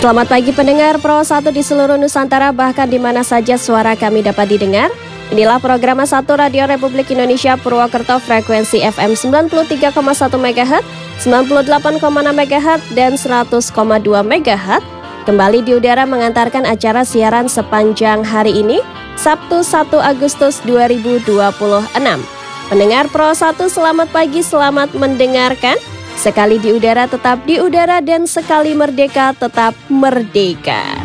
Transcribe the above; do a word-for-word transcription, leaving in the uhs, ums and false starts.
Selamat pagi pendengar Pro satu di seluruh Nusantara, bahkan di mana saja suara kami dapat didengar. Inilah program satu Radio Republik Indonesia Purwokerto, frekuensi F M sembilan puluh tiga koma satu megahertz, sembilan puluh delapan koma enam megahertz, dan seratus koma dua megahertz. Kembali di udara mengantarkan acara siaran sepanjang hari ini, Sabtu satu Agustus dua ribu dua puluh enam. Pendengar Pro satu, selamat pagi, selamat mendengarkan. Sekali di udara tetap di udara, dan sekali merdeka tetap merdeka.